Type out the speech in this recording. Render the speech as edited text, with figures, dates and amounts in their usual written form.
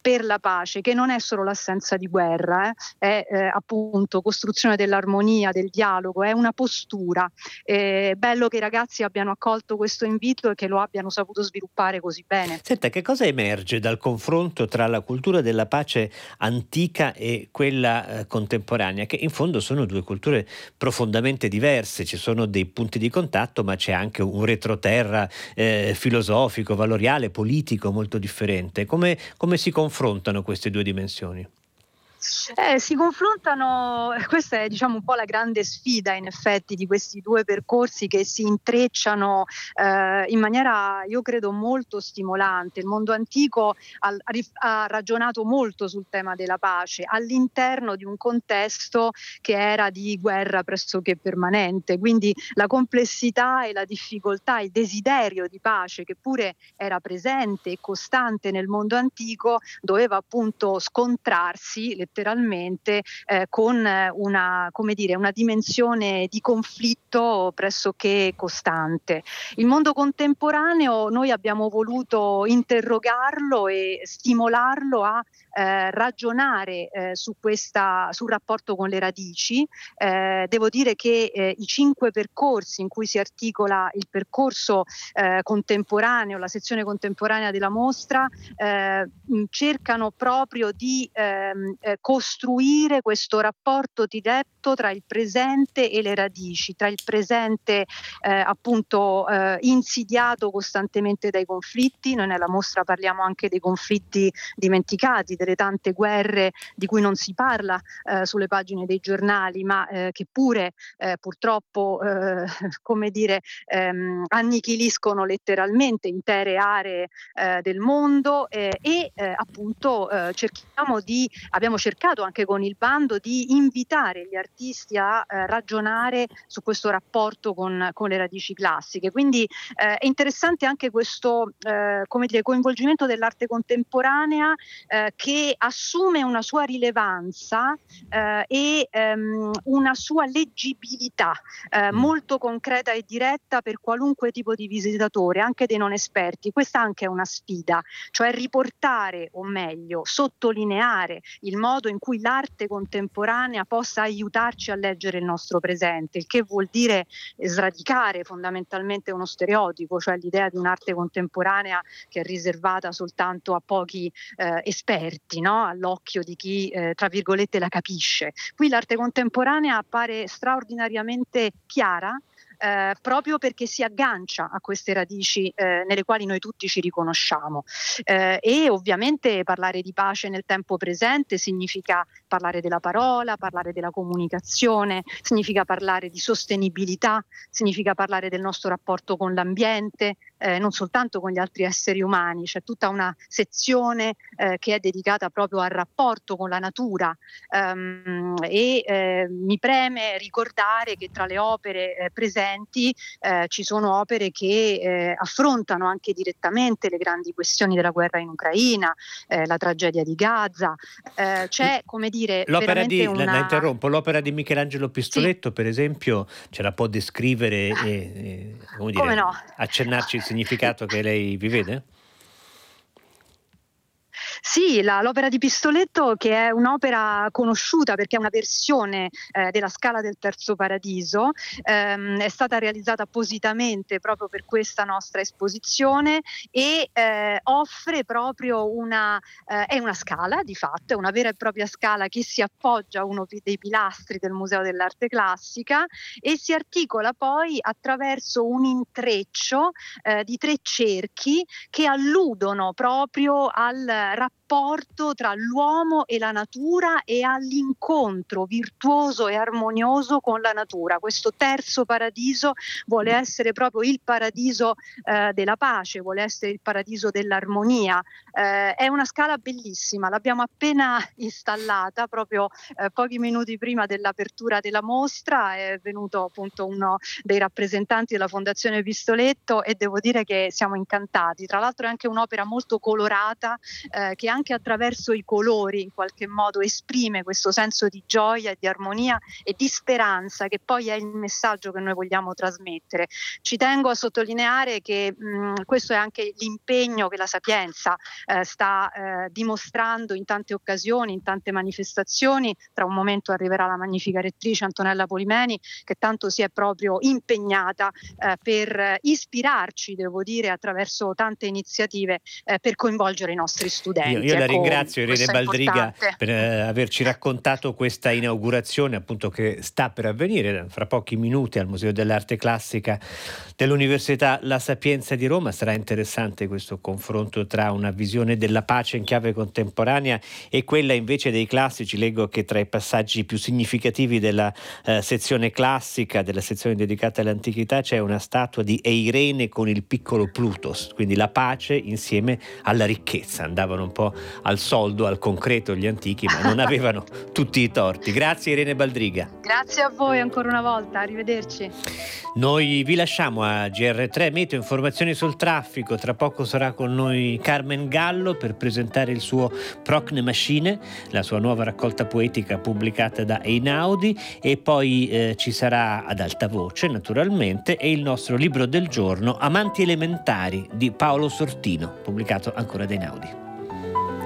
per la pace, che non è solo l'assenza di guerra, è appunto costruzione dell'armonia, del dialogo, è una postura. È bello che i ragazzi abbiano accolto questo invito e che lo abbiano saputo sviluppare così bene. Senta, che cosa emerge dal confronto tra la cultura della pace antica e quella contemporanea, che in fondo sono due culture profondamente diverse, ci sono dei punti di contatto, ma c'è anche un retroterra filosofico, valoriale, politico molto differente. Come si confrontano queste due dimensioni? Si confrontano, questa è diciamo un po' la grande sfida in effetti di questi 2 percorsi che si intrecciano, in maniera io credo molto stimolante. Il mondo antico ha ragionato molto sul tema della pace, all'interno di un contesto che era di guerra pressoché permanente, quindi la complessità e la difficoltà, il desiderio di pace che pure era presente e costante nel mondo antico, doveva appunto scontrarsi letteralmente con una dimensione di conflitto pressoché costante. Il mondo contemporaneo noi abbiamo voluto interrogarlo e stimolarlo a ragionare sul rapporto con le radici. Devo dire che i 5 percorsi in cui si articola il percorso contemporaneo, la sezione contemporanea della mostra, cercano proprio di costruire questo rapporto diretto tra il presente e le radici, tra il presente appunto insidiato costantemente dai conflitti. Noi nella mostra parliamo anche dei conflitti dimenticati, delle tante guerre di cui non si parla sulle pagine dei giornali, ma che pure purtroppo come dire annichiliscono letteralmente intere aree del mondo e appunto abbiamo cercato anche con il bando di invitare gli artisti a ragionare su questo rapporto con le radici classiche. Quindi è interessante anche questo coinvolgimento dell'arte contemporanea che assume una sua rilevanza e una sua leggibilità molto concreta e diretta per qualunque tipo di visitatore, anche dei non esperti. Questa anche è una sfida, cioè riportare, o meglio, sottolineare il modo in cui l'arte contemporanea possa aiutarci a leggere il nostro presente, il che vuol dire sradicare fondamentalmente uno stereotipo, cioè l'idea di un'arte contemporanea che è riservata soltanto a pochi esperti, no? All'occhio di chi, tra virgolette, la capisce. Qui l'arte contemporanea appare straordinariamente chiara, proprio perché si aggancia a queste radici nelle quali noi tutti ci riconosciamo. E ovviamente parlare di pace nel tempo presente significa parlare della parola, parlare della comunicazione, significa parlare di sostenibilità, significa parlare del nostro rapporto con l'ambiente, non soltanto con gli altri esseri umani. C'è tutta una sezione che è dedicata proprio al rapporto con la natura, mi preme ricordare che tra le opere presenti ci sono opere che affrontano anche direttamente le grandi questioni della guerra in Ucraina, la tragedia di Gaza. C'è, come dire, L'opera veramente la una... interrompo, l'opera di Michelangelo Sì, Pistoletto, per esempio, ce la può descrivere come come dire, no. accennarci il significato che lei vi vede? Sì, l'opera di Pistoletto, che è un'opera conosciuta perché è una versione della Scala del Terzo Paradiso, è stata realizzata appositamente proprio per questa nostra esposizione e offre proprio è una scala di fatto, è una vera e propria scala che si appoggia a uno dei pilastri del Museo dell'Arte Classica e si articola poi attraverso un intreccio di 3 cerchi che alludono proprio al rapporto tra l'uomo e la natura e all'incontro virtuoso e armonioso con la natura. Questo terzo paradiso vuole essere proprio il paradiso della pace, vuole essere il paradiso dell'armonia. È una scala bellissima, l'abbiamo appena installata proprio pochi minuti prima dell'apertura della mostra, è venuto appunto uno dei rappresentanti della Fondazione Pistoletto e devo dire che siamo incantati. Tra l'altro è anche un'opera molto colorata che anche attraverso i colori in qualche modo esprime questo senso di gioia e di armonia e di speranza, che poi è il messaggio che noi vogliamo trasmettere. Ci tengo a sottolineare che questo è anche l'impegno che la Sapienza sta dimostrando in tante occasioni, in tante manifestazioni. Tra un momento arriverà la magnifica rettrice Antonella Polimeni, che tanto si è proprio impegnata per ispirarci, devo dire, attraverso tante iniziative per coinvolgere i nostri studenti. Io la Ecco, ringrazio Irene questo è Baldriga importante. per averci raccontato questa inaugurazione, appunto, che sta per avvenire fra pochi minuti al Museo dell'Arte Classica dell'Università La Sapienza di Roma. Sarà interessante questo confronto tra una visione della pace in chiave contemporanea e quella invece dei classici. Leggo che tra i passaggi più significativi della sezione classica, della sezione dedicata all'antichità, c'è una statua di Eirene con il piccolo Plutos, quindi la pace insieme alla ricchezza. Andavano un po' al soldo, al concreto gli antichi, ma non avevano tutti i torti. Grazie Irene Baldriga. Grazie a voi ancora una volta, arrivederci. Noi vi lasciamo a GR3 Meteo, informazioni sul traffico. Tra poco sarà con noi Carmen Gallo per presentare il suo Procne Machine, la sua nuova raccolta poetica pubblicata da Einaudi, e poi ci sarà Ad alta voce naturalmente e il nostro libro del giorno Amanti elementari di Paolo Sortino, pubblicato ancora da Einaudi.